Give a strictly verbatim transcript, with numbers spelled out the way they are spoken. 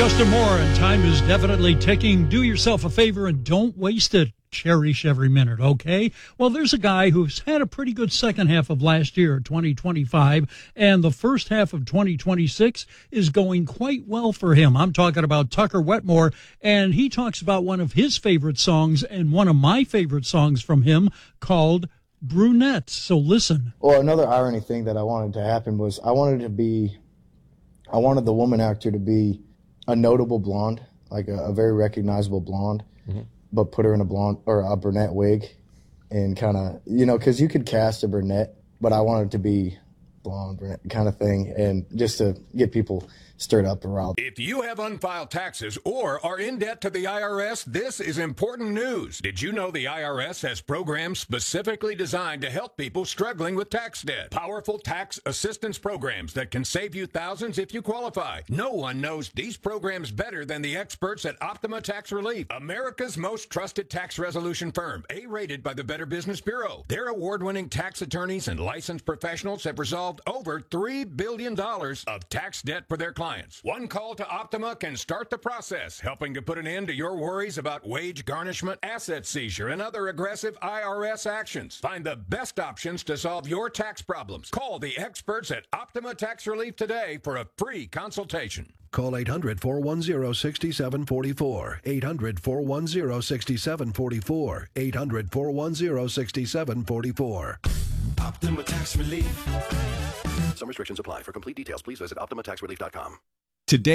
Justin Moore, and time is definitely ticking. Do yourself a favor and don't waste it. Cherish every minute, okay? Well, there's a guy who's had a pretty good second half of last year, twenty twenty-five, and the first half of twenty twenty-six is going quite well for him. I'm talking about Tucker Wetmore, and he talks about one of his favorite songs and one of my favorite songs from him called Brunette. So listen. Well, another irony thing that I wanted to happen was I wanted to be, I wanted the woman actor to be a notable blonde, like a, a very recognizable blonde. Mm-hmm. But put her in a blonde or a brunette wig and kind of, you know, because you could cast a brunette, but I wanted it to be blonde, brunette kind of thing, and just to get people stirred up around. If you have unfiled taxes or are in debt to the I R S, this is important news. Did you know the I R S has programs specifically designed to help people struggling with tax debt? Powerful tax assistance programs that can save you thousands if you qualify. No one knows these programs better than the experts at Optima Tax Relief, America's most trusted tax resolution firm, A-rated by the Better Business Bureau. Their award-winning tax attorneys and licensed professionals have resolved over three billion dollars of tax debt for their clients. One call to Optima can start the process, helping to put an end to your worries about wage garnishment, asset seizure, and other aggressive I R S actions. Find the best options to solve your tax problems. Call the experts at Optima Tax Relief today for a free consultation. Call eight hundred, four one zero, six seven four four. eight hundred, four one zero, six seven four four. eight hundred, four one zero, six seven four four. Optima Tax Relief. Some restrictions apply. For complete details, please visit optima tax relief dot com. Today